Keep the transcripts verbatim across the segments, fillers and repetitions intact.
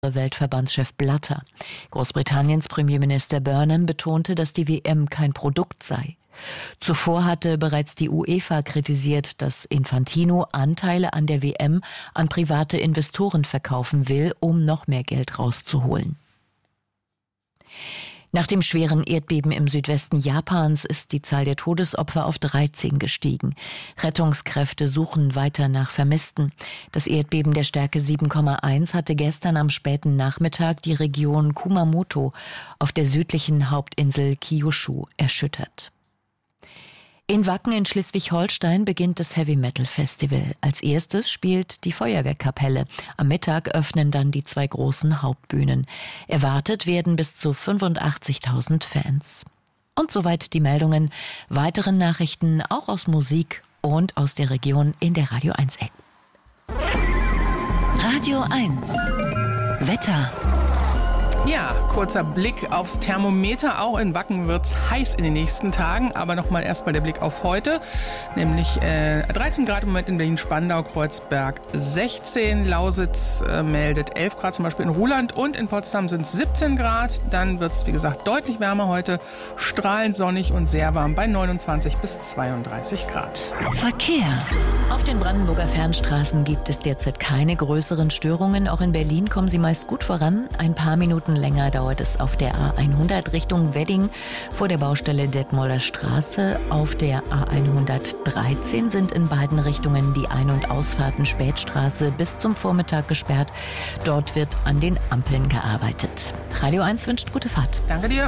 Weltverbandschef Blatter. Großbritanniens Premierminister Burnham betonte, dass die W M kein Produkt sei. Zuvor hatte bereits die UEFA kritisiert, dass Infantino Anteile an der W M an private Investoren verkaufen will, um noch mehr Geld rauszuholen. Nach dem schweren Erdbeben im Südwesten Japans ist die Zahl der Todesopfer auf dreizehn gestiegen. Rettungskräfte suchen weiter nach Vermissten. Das Erdbeben der Stärke sieben Komma eins hatte gestern am späten Nachmittag die Region Kumamoto auf der südlichen Hauptinsel Kyushu erschüttert. In Wacken in Schleswig-Holstein beginnt das Heavy-Metal-Festival. Als erstes spielt die Feuerwehrkapelle. Am Mittag öffnen dann die zwei großen Hauptbühnen. Erwartet werden bis zu fünfundachtzigtausend Fans. Und soweit die Meldungen. Weitere Nachrichten auch aus Musik und aus der Region in der Radio eins App. Radio eins Wetter. Ja, kurzer Blick aufs Thermometer. Auch in Wacken wird's heiß in den nächsten Tagen. Aber nochmal erstmal der Blick auf heute. Nämlich äh, dreizehn Grad im Moment in Berlin-Spandau, Kreuzberg sechzehn. Lausitz äh, meldet elf Grad, zum Beispiel in Ruhland. Und in Potsdam sind es siebzehn Grad. Dann wird's, wie gesagt, deutlich wärmer heute. Strahlend sonnig und sehr warm bei neunundzwanzig bis zweiunddreißig Grad. Verkehr. Auf den Brandenburger Fernstraßen gibt es derzeit keine größeren Störungen. Auch in Berlin kommen sie meist gut voran. Ein paar Minuten länger dauert es auf der A hundert Richtung Wedding vor der Baustelle Detmolder Straße. Auf der A hundertdreizehn sind in beiden Richtungen die Ein- und Ausfahrten Spätstraße bis zum Vormittag gesperrt. Dort wird an den Ampeln gearbeitet. Radio eins wünscht gute Fahrt. Danke dir.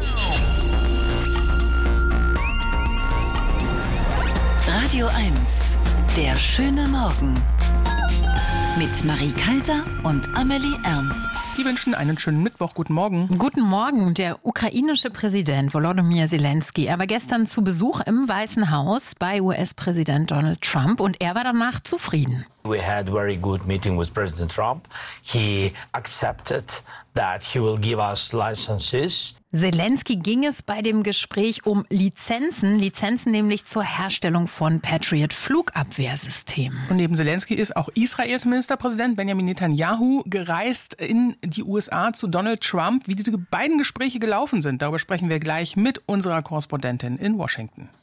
Radio eins, der schöne Morgen. Mit Marie Kaiser und Amelie Ernst. Die wünschen einen schönen Mittwoch. Guten Morgen. Guten Morgen. Der ukrainische Präsident Volodymyr Zelensky. Er war gestern zu Besuch im Weißen Haus bei U S-Präsident Donald Trump und er war danach zufrieden. We had a very good meeting with President Trump. He accepted that he will give us licenses. Zelensky ging es bei dem Gespräch um Lizenzen, Lizenzen nämlich zur Herstellung von Patriot-Flugabwehrsystemen. Und neben Zelensky ist auch Israels Ministerpräsident Benjamin Netanyahu gereist in die U S A zu Donald Trump. Wie diese beiden Gespräche gelaufen sind, darüber sprechen wir gleich mit unserer Korrespondentin in Washington.